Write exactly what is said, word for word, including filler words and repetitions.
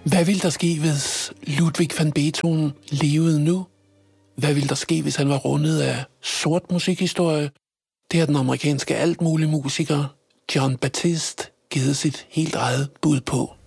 Hvad ville der ske, hvis Ludwig van Beethoven levede nu? Hvad ville der ske, hvis han var rundet af sort musikhistorie? Det har den amerikanske altmulige musiker John Baptiste givet sit helt eget bud på.